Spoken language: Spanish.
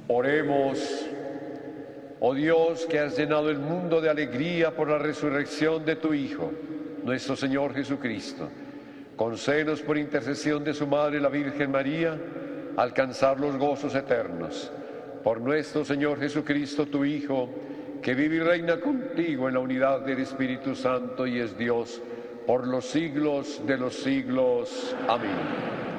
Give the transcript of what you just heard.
Oremos. Oh Dios, que has llenado el mundo de alegría por la resurrección de tu Hijo, nuestro Señor Jesucristo, concédenos por intercesión de su Madre, la Virgen María, alcanzar los gozos eternos. Por nuestro Señor Jesucristo, tu Hijo, que vive y reina contigo en la unidad del Espíritu Santo y es Dios por los siglos de los siglos. Amén.